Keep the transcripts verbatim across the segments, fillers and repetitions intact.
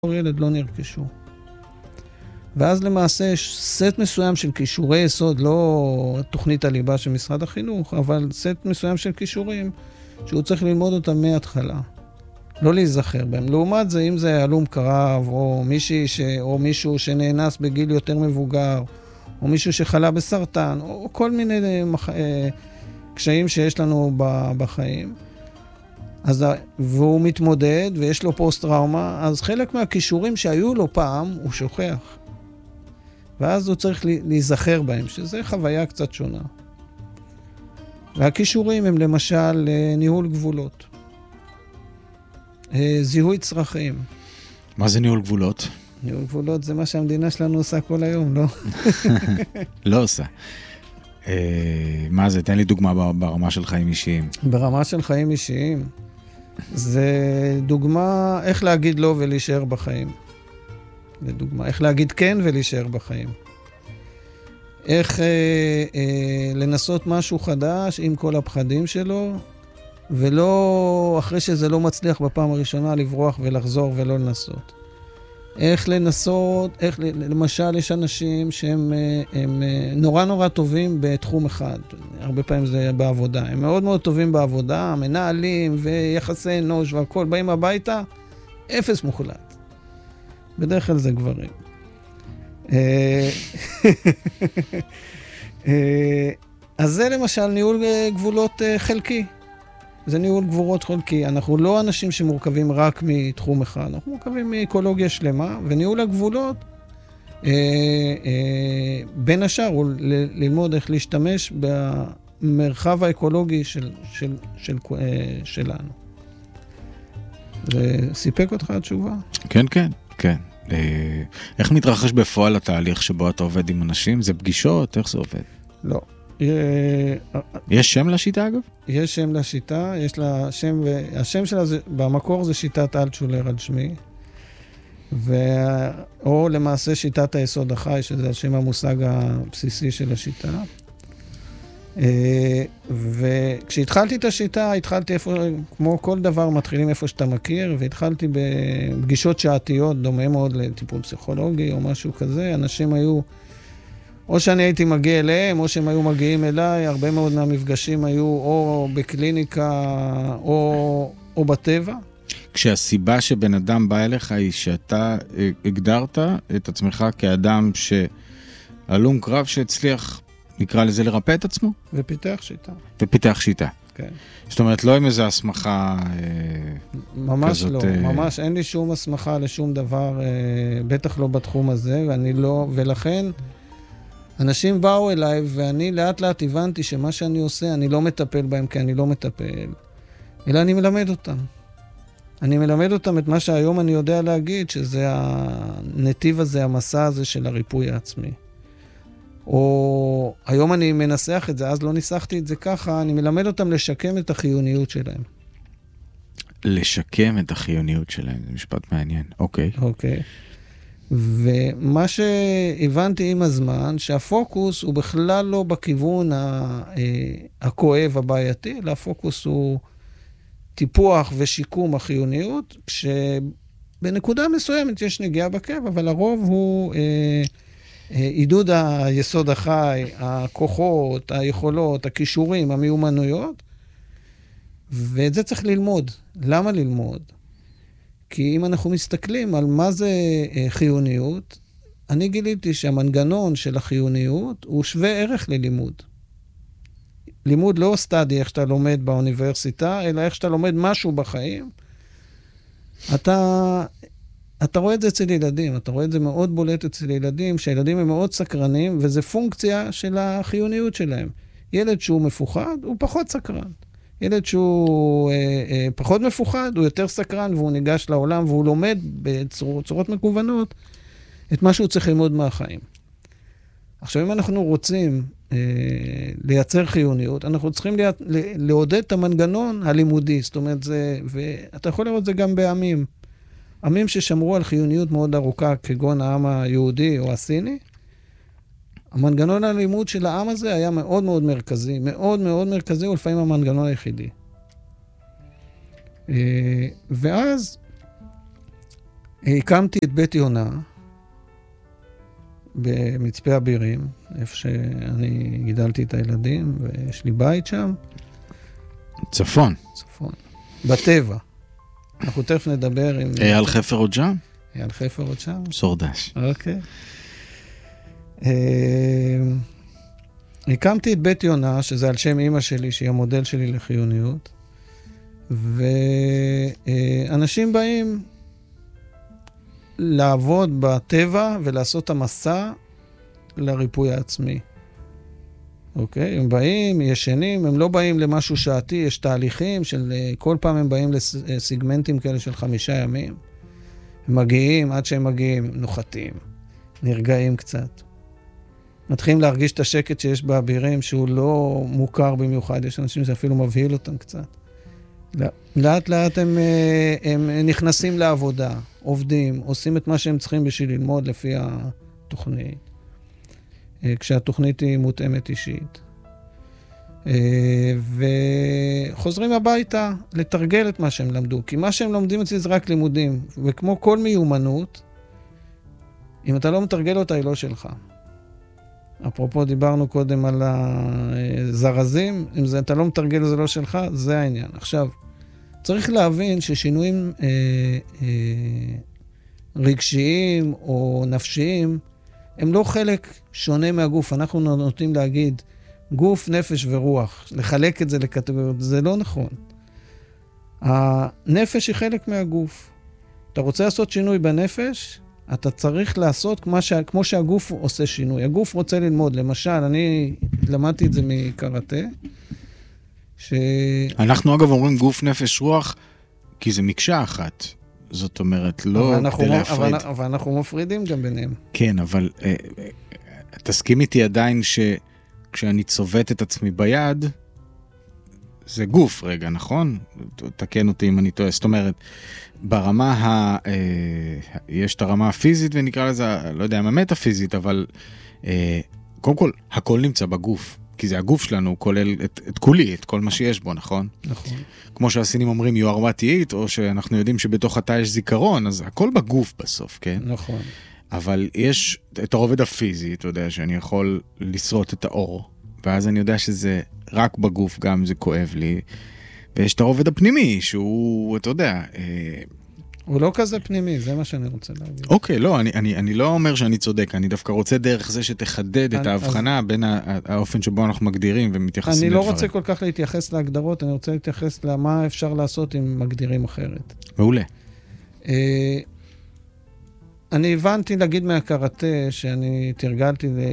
ילד לא נרכשו. ואז למעשה יש סט מסוים של כישורי יסוד, לא תוכנית הליבה של משרד החינוך, אבל סט מסוים של כישורים שהוא צריך ללמוד אותם מההתחלה. לא להיזכר בהם. לעומת זה, אם זה הלום קרב, או, מישהי ש... או מישהו שנאנס בגיל יותר מבוגר, או מישהו שחלה בסרטן, או כל מיני מח... קשיים שיש לנו בחיים, אז, והוא מתמודד ויש לו פוסט-טראומה, אז חלק מהכישורים שהיו לו פעם הוא שוכח. ואז הוא צריך להיזכר בהם, שזה חוויה קצת שונה. והכישורים הם למשל ניהול גבולות. זיהוי צרכים. מה זה ניהול גבולות? ניהול גבולות זה מה שהמדינה שלנו עושה כל היום, לא? לא עושה. מה זה? תן לי דוגמה ברמה של חיים אישיים. ברמה של חיים אישיים. זה דוגמה איך להגיד לא ולהישאר בחיים. לדוגמה, איך להגיד כן ולהישאר בחיים. איך אה, אה, לנסות משהו חדש עם כל הפחדים שלו, ולא, אחרי שזה לא מצליח בפעם הראשונה, לברוח ולחזור ולא לנסות. איך לנסות, איך, למשל, יש אנשים שהם הם נורא נורא טובים בתחום אחד. הרבה פעמים זה בעבודה. הם מאוד מאוד טובים בעבודה, מנהלים ויחסי אנוש והכל. באים הביתה, אפס מוחלט. בדרך כלל זה גברים. אז זה למשל ניהול גבולות חלקי. זה ניהול גבולות חלקי. אנחנו לא אנשים שמורכבים רק מתחום אחד, אנחנו מורכבים מאקולוגיה שלמה, וניהול הגבולות, אה, אה, בין השאר, הוא ל- ללמוד איך להשתמש במרחב האקולוגי של, של, של, של, אה, שלנו. זה סיפק אותך התשובה? כן, כן, כן. אה, איך מתרחש בפועל התהליך שבו אתה עובד עם אנשים? זה פגישות? איך זה עובד? לא. יש שם לשיטה אגב? יש שם לשיטה, יש לה שם, והשם שלה זה, במקור זה שיטת אלטשולר על שמי, ו... או למעשה שיטת היסוד החי, שזה השם המושג הבסיסי של השיטה. וכשהתחלתי את השיטה, התחלתי איפה, כמו כל דבר, מתחילים איפה שאתה מכיר, והתחלתי בפגישות שעתיות, דומה מאוד לטיפול פסיכולוגי או משהו כזה. אנשים היו... או שאני הייתי מגיע אליהם, או שהם היו מגיעים אליי, הרבה מאוד מהמפגשים היו או בקליניקה, או, או בטבע. כשהסיבה שבן אדם בא אליך היא שאתה הגדרת את עצמך כאדם שהלום קרב שהצליח, נקרא לזה, לרפא את עצמו? ופיתח שיטה. ופיתח שיטה. כן. זאת אומרת, לא עם איזו הסמכה ממש כזאת... לא, ממש אין לי שום הסמכה לשום דבר, בטח לא בתחום הזה, ואני לא, ולכן... אנשים באו אליי, ואני לאט לאט הבנתי שמה שאני עושה, אני לא מטפל בהם כי אני לא מטפל, אלא אני מלמד אותם. אני מלמד אותם את מה שהיום אני יודע להגיד, שזה הנתיב הזה, המסע הזה של הריפוי העצמי. או היום אני מנסח את זה, אז לא ניסחתי את זה ככה, אני מלמד אותם לשקם את החיוניות שלהם. לשקם את החיוניות שלהם, זה משפט מעניין. אוקיי. אוקיי. ומה שהבנתי עם הזמן, שהפוקוס הוא בכלל לא בכיוון הכואב הבעייתי, אלא הפוקוס הוא טיפוח ושיקום החיוניות, כשבנקודה מסוימת יש נגיעה בכאב, אבל הרוב הוא אה, אה, עידוד היסוד החי, הכוחות, היכולות, הכישורים, המיומנויות, ואת זה צריך ללמוד. למה ללמוד? כי אם אנחנו מסתכלים על מה זה חיוניות, אני גיליתי שהמנגנון של החיוניות הוא שווה ערך ללימוד. לימוד לא סטאדי איך שאתה לומד באוניברסיטה, אלא איך שאתה לומד משהו בחיים. אתה, אתה רואה את זה אצל ילדים, אתה רואה את זה מאוד בולט אצל ילדים, שהילדים הם מאוד סקרנים, וזה פונקציה של החיוניות שלהם. ילד שהוא מפוחד, הוא פחות סקרן. ילד שהוא אה, אה, פחות מפוחד, הוא יותר סקרן, והוא ניגש לעולם, והוא לומד בצורות מקוונות את מה שהוא צריך ללמוד מהחיים. עכשיו, אם אנחנו רוצים אה, לייצר חיוניות, אנחנו צריכים לה, לעודד את המנגנון הלימודי. זאת אומרת, זה, ואתה יכול לראות זה גם בעמים. עמים ששמרו על חיוניות מאוד ארוכה, כגון העם היהודי או הסיני, המנגנון הלימוד של העם הזה היה מאוד מאוד מרכזי, מאוד מאוד מרכזי, ולפעמים המנגנון היחידי. ואז הקמתי את בית יונה, במצפה אבירים, איפה שאני גידלתי את הילדים, ויש לי בית שם. צפון. צפון. בטבע. אנחנו תכף נדבר עם... אייל חפר עוד שם? אייל חפר עוד שם. סורדש. אוקיי. הקמתי את בית יונה, שזה על שם אמא שלי, שהיא המודל שלי לחיוניות, ואנשים באים לעבוד בטבע ולעשות המסע לריפוי העצמי. אוקיי? הם באים, ישנים, הם לא באים למשהו שעתי, יש תהליכים של, כל פעם הם באים לסיגמנטים כאלה של חמישה ימים. הם מגיעים, עד שהם מגיעים, נוחתים, נרגעים קצת. מתחילים להרגיש את השקט שיש באבירים, שהוא לא מוכר במיוחד, יש אנשים שאפילו מבהיל אותם קצת. לאט לאט הם, הם נכנסים לעבודה, עובדים, עושים את מה שהם צריכים בשביל ללמוד לפי התוכנית, כשהתוכנית היא מותאמת אישית. וחוזרים הביתה לתרגל את מה שהם למדו, כי מה שהם לומדים אצלי זה רק לימודים, וכמו כל מיומנות, אם אתה לא מתרגל אותה, היא לא שלך. אפרופו, דיברנו קודם על הזרזים, אם זה, אתה לא מתרגל, זה לא שלך, זה העניין. עכשיו, צריך להבין ששינויים אה, אה, רגשיים או נפשיים, הם לא חלק שונה מהגוף. אנחנו נוטים להגיד, גוף, נפש ורוח, לחלק את זה לקטגוריות, זה לא נכון. הנפש היא חלק מהגוף. אתה רוצה לעשות שינוי בנפש, אתה צריך לעשות כמו, שה, כמו שהגוף עושה שינוי. הגוף רוצה ללמוד. למשל, אני למדתי את זה מקראטה. ש... אנחנו אגב אומרים גוף, נפש, רוח, כי זה מקשה אחת. זאת אומרת, לא כדי להפריד. אבל, אבל אנחנו מפרידים גם ביניהם. כן, אבל אה, אה, תסכים איתי עדיין שכשאני צובט את עצמי ביד, זה גוף רגע, נכון? תקן אותי אם אני טועה. זאת אומרת, ברמה ה... אה, יש את הרמה הפיזית ונקרא לזה, לא יודע, המטאפיזית, אבל אה, קודם כל, הכל נמצא בגוף. כי זה הגוף שלנו, כולל את, את כולי, את כל מה שיש בו, נכון? נכון. כמו שהסינים אומרים, you are what you eat, או שאנחנו יודעים שבתוך התא יש זיכרון, אז הכל בגוף בסוף, כן? נכון. אבל יש את הרובד הפיזי, אתה יודע, שאני יכול לשרוט את האור, ואז אני יודע שזה רק בגוף, גם זה כואב לי, ויש את הרובד הפנימי, שהוא, אתה יודע... אה, הוא לא כזה פנימי, זה מה שאני רוצה להגיד. אוקיי, לא, אני, אני, אני לא אומר שאני צודק, אני דווקא רוצה דרך זה שתחדד את ההבחנה אז... בין האופן שבו אנחנו מגדירים ומתייחסים לדברים. אני לא רוצה כל כך להתייחס להגדרות, אני רוצה להתייחס למה אפשר לעשות אם מגדירים אחרת. מעולה. אה, אני הבנתי להגיד מהקראטה שאני תרגלתי ל...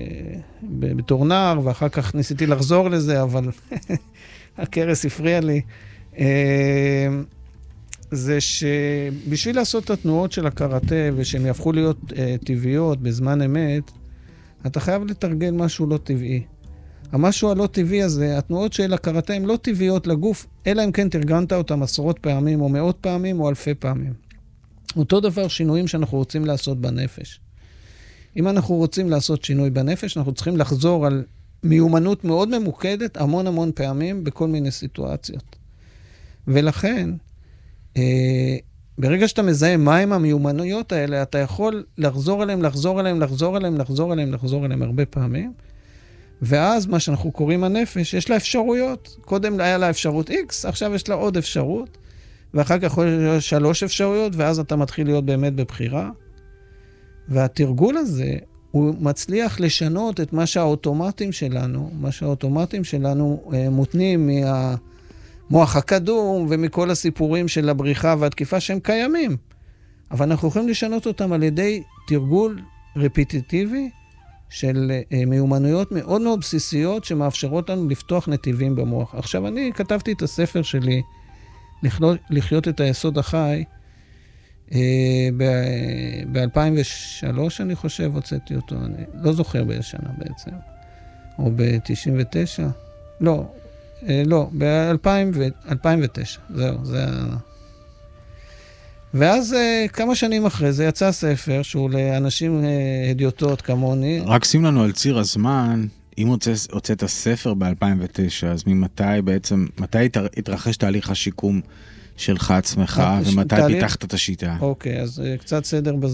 בתור נער, ואחר כך ניסיתי לחזור לזה, אבל הקרס הפריע לי. אה, זה שבשביל לעשות את התנועות של הקראטה, ושהם יהפכו להיות אה, טבעיות בזמן אמת, אתה חייב לתרגל משהו לא טבעי. המשהו הלא טבעי הזה, התנועות של הקראטה הן לא טבעיות לגוף, אלא אם כן תרגנת אותם עשרות פעמים, או מאות פעמים, או אלפי פעמים. אותו דבר שינויים שאנחנו רוצים לעשות בנפש. אם אנחנו רוצים לעשות שינוי בנפש, אנחנו צריכים לחזור על מיומנות מאוד ממוקדת, המון המון פעמים, בכל מיני סיטואציות. ולכן, אה, ברגע שאתה מזהה מהם המיומנויות האלה, אתה יכול לחזור אליהם, לחזור אליהם, לחזור אליהם, לחזור אליהם, לחזור אליהם הרבה פעמים. ואז מה שאנחנו קוראים הנפש, יש לה אפשרויות. קודם היה לה אפשרות X, עכשיו יש לה עוד אפשרות. ואחר כך יכול להיות שלוש אפשרויות, ואז אתה מתחיל להיות באמת בבחירה. והתרגול הזה, הוא מצליח לשנות את מה שהאוטומטים שלנו, מה שהאוטומטים שלנו אה, מותנים מהמוח הקדום, ומכל הסיפורים של הבריחה והתקיפה שהם קיימים. אבל אנחנו יכולים לשנות אותם על ידי תרגול רפיטיטיבי, של אה, מיומנויות מאוד מאוד בסיסיות, שמאפשרות לנו לפתוח נתיבים במוח. עכשיו, אני כתבתי את הספר שלי, לחיות, לחיות את היסוד החי, אה, ב-אלפיים ושלוש אני חושב, הוצאתי אותו, אני לא זוכר באיזה שנה בעצם, או ב-תשעים ותשע, לא, אה, לא, ב-אלפיים ותשע, זהו, זה ה... ואז אה, כמה שנים אחרי זה יצא ספר, שהוא לאנשים אה, הדיוטות כמוני. רק שים לנו על ציר הזמן, אם הוצאת הספר ב-אלפיים ותשע, אז ממתי בעצם, מתי התרחש תהליך השיקום שלך עצמך, אה, ש- ומתי תהליך- פיתחת את השיטה. אוקיי, אז אה, קצת סדר בזמן.